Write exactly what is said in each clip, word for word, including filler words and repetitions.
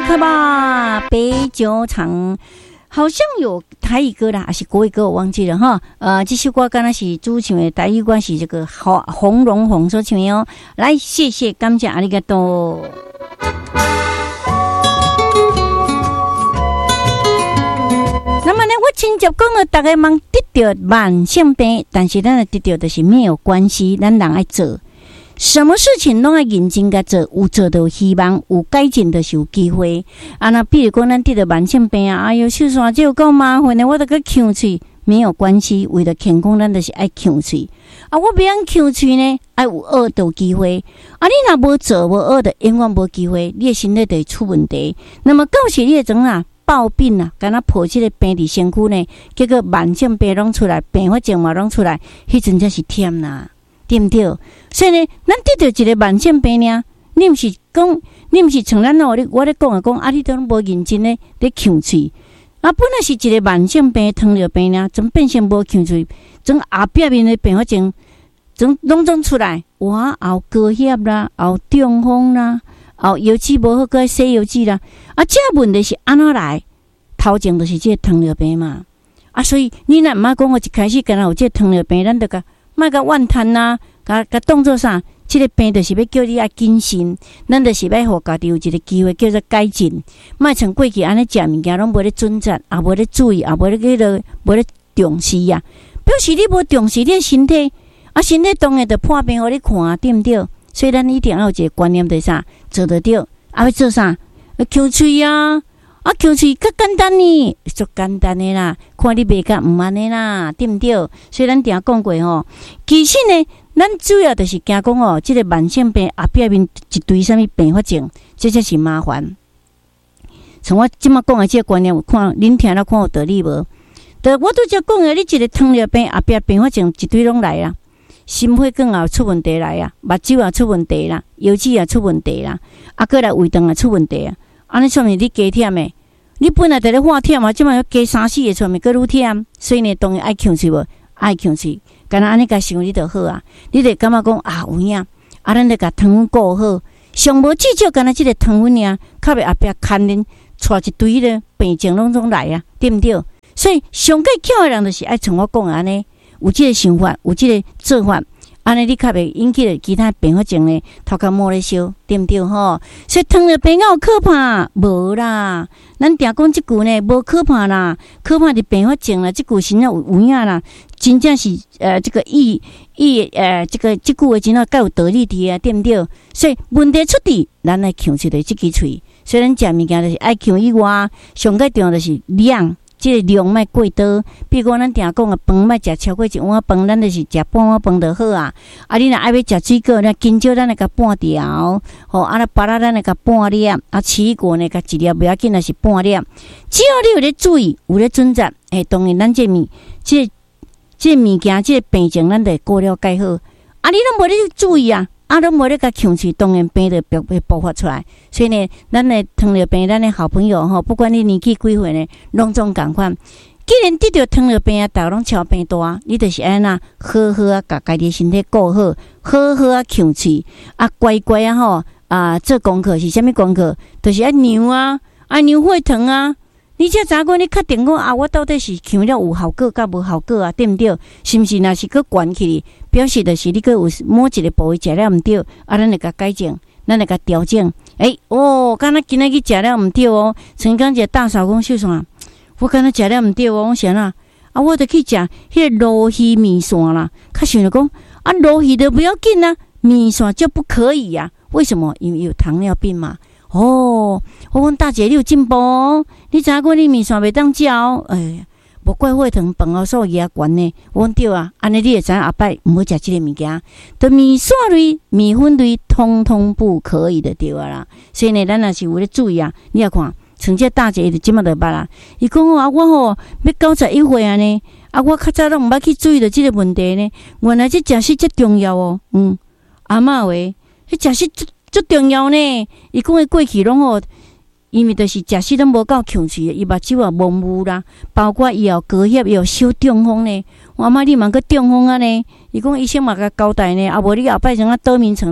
开吧，北酒厂。好像有台语歌啦，还是国语歌，我忘记了哈。呃，这首歌刚才是主唱的台语歌是这个洪洪荣宏所唱的哦。来，谢谢，感谢阿里嘎多。那么呢，我亲戚讲了，大家忙得到慢性病，但是咱得到的是没有关系，咱人爱做。什么事情拢爱认真甲做，有做到希望，有改进就是有机会。啊，那比如讲咱得到慢性病啊，哎哟，手线这有够麻烦的，我得去呛喙，没有关系，为了健康，咱就是爱呛喙。啊，我不想呛喙呢，爱有学到机会。啊，你若无做无学的，永远无机会，你的身体就会出问题。那么到时你会怎啊？暴病啊，敢若抱即个病伫身躯呢，结果慢性病拢出来，并发症嘛拢出来，迄阵才是忝啦。对不对？所以呢，咱得到一个慢性病呢，你毋是讲，你毋是像咱哦，我咧讲啊，讲啊，你都无认真咧咧呛喙，啊，本来是一个慢性病、糖尿病呢，怎变成无呛喙，从后壁面的并发症，从拢总出来，哇，后高血啦，后中风啦，后油脂无好，个洗油脂啦，啊，这问题是安怎来？头前就是这个糖尿病嘛，啊，所以你若毋捌讲我一开始敢若有这个糖尿病，咱得甲。莫甲怨叹呐，甲甲当作啥？即、這个病就是要叫你爱谨慎，咱就是要互家己有一个机会叫做改进。莫像过去安尼食物件拢无咧准则，也无咧注意，也无咧迄个无咧重视呀。表示你无重视你的身体，啊，身体当然就破病互你看，对毋对？所以咱一定要有一个观念，就是啥？做得到，啊，要做啥？要呛喙啊！啊，呛喙较简单呢，足简单的啦，看你袂甲毋安尼啦，对毋对？所以咱定讲过吼，其实呢，咱主要就是惊讲哦，即、這个慢性病后壁面一堆啥物并发症，这才是麻烦。像我即马讲的即个观念，有看恁听了看有道理无？对，我拄则讲的，你一个糖尿病后壁并发症一堆拢来啦，心血管也出问题来啊，目睭也出问题啦，油脂也出问题啦，啊，过来胃肠也出问题啊。安尼说明你加忝诶，你本来在咧化忝啊，即摆要加三四个说明，搁愈忝，所以呢，当然爱呛喙无，爱呛喙，干那安尼甲想你就好啊，你就感觉讲啊有影，啊，咱得甲糖分顾好，上无至少干那即个糖分尔，较袂后壁牵连带一堆咧病症拢总来啊，对毋对？所以上计巧诶人就是爱像我讲安尼，有即个想法，有即个做法。安尼你较袂引起了其他并发症呢，头壳摸咧烧，对毋对吼？所以糖尿病有可怕无啦？咱定讲即句呢，无可怕啦，可怕的并发症啦，即句真正有有影啦，真正是呃，这个意意呃，这个即句话真正较有道理伫啊，对毋对？所以问题出伫咱来强出的即支喙，所以咱食物件就是爱强以外，上个重要就是量。即个量莫过多，比如讲咱定讲啊，饭莫食超过一碗饭，咱就是食半碗饭就好啊。啊，你若爱要食水果，咱香蕉咱来甲半条，吼，啊，那芭乐咱来甲半粒，啊，奇异果呢甲一粒不要紧，那是半粒。只要你有咧注意，有咧准则，诶，当然咱这物，即个即个物件，即个病情，咱得过了解好。啊，你拢无咧注意啊！啊，拢无咧甲强势，当然病就会爆发出来。所以呢，咱的糖尿病，咱的好朋友吼，不管你年纪几岁呢，拢总共款。既然得到糖尿病啊，大家拢超病大，你就是安那好好啊，甲家己身体顾好，好好啊强势啊，乖乖啊吼啊，做功课是啥物功课？就是爱量啊，爱量血糖啊。你才知影你确定讲啊，我到底是强了有效果，甲无效果啊？对毋对？是毋是？若是佫悬起，表示就是你佫有某一个部位食了毋对，啊，咱来甲改正，咱来甲调整。诶、欸，哦，敢若今仔日食了毋对哦。曾经一个大嫂讲秀啥，我敢若食了毋对哦。我想啦，啊，我得去食迄个鲈鱼面线啦。较想着讲，啊，鲈鱼都不要紧啊，面线就不可以呀、啊？为什么？因为有糖尿病嘛。哦，我讲大姐你有进步哦，你知影讲你面线袂当食哦，哎，无怪血糖饭后数也悬呢。我讲对啊，安尼你会知影后摆毋好食即个物件，都面线类、面粉类，通通不可以的对啊啦。所以呢，咱若是有咧注意啊，你要看，像这大姐伊就即马就捌啦。伊讲啊，我吼要九十一岁啊呢，啊，我较早拢毋捌去注意到即个问题呢。原来这食食真重要哦，嗯，阿嬷话，迄食食最重要呢，伊讲诶过去拢吼，因为就是食食拢无够强势，伊目睭也模糊啦，包括伊有高血，伊有小中风呢。我妈你嘛个中风啊呢？伊讲医生嘛甲交代呢，啊无你后摆像啊倒眠床，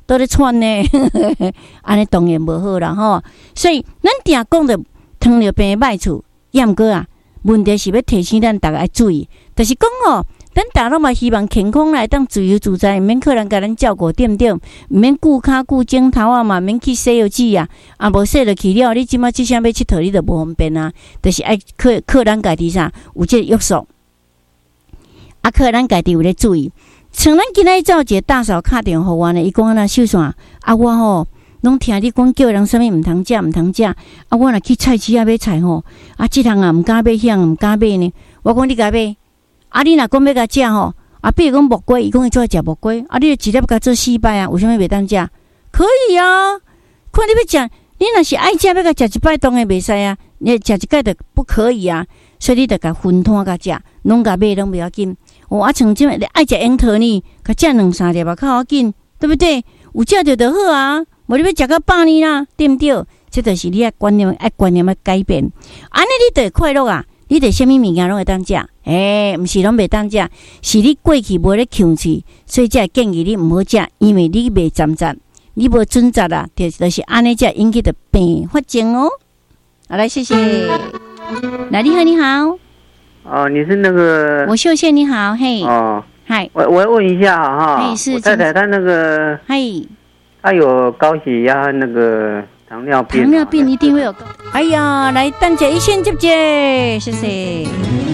都咧喘呢，安尼当然无好啦吼。所以咱定讲着糖尿病的歹处，毋过啊，问题是要提醒咱大家要注意，就是讲吼。咱大家嘛希望健康来当自由自在，毋免客人甲咱照顾对毋对？毋免顾骹顾镜头啊嘛，毋免去洗药剂啊，啊无洗落去了，你即马即项要佚佗，你就无方便啊。就是爱客客人家己啥有这个约束，啊客人家己有咧注意。像咱今仔照一个大嫂敲电话互我呢，伊讲安那秀线啊，我吼拢听你讲叫人啥物毋通食毋通食，啊我若去菜市啊买菜吼，啊即项啊毋敢买，迄项毋敢买呢。我讲你甲买。啊！你若讲要甲食吼，啊，比如讲木瓜，伊讲伊做食木瓜，啊，你就直接甲做四摆啊？为什么袂当食？可以啊，看你要食，你若是爱食，要甲食一摆当然袂使啊，你食一摆就不可以啊。所以你得甲分摊甲食，拢甲买拢袂要紧。哦，啊，像即你爱食樱桃呢，甲食两三粒吧，较要紧，对不对？有食着就好啊，无你要食到百年啦，对毋对？这就是你爱观念，爱观念要改变，安尼你就会快乐啊。你得什么物件拢会当食，诶、欸，毋是拢袂当食，是你过去无咧控制，所以才建议你毋好食，因为你袂斟酌，你无准则啦，就就是安尼才引起的病发症哦。好，来谢谢。来，你好，你好。 哦，你是那个？ 我秀秀，你好，嘿。 哦， 嗨。 我我问一下哈， 嘿，是我太太她那个， 嘿， 她有高血压，那个。糖尿病， 糖尿病一定会有。哎呀，来，等者一线接接，谢谢。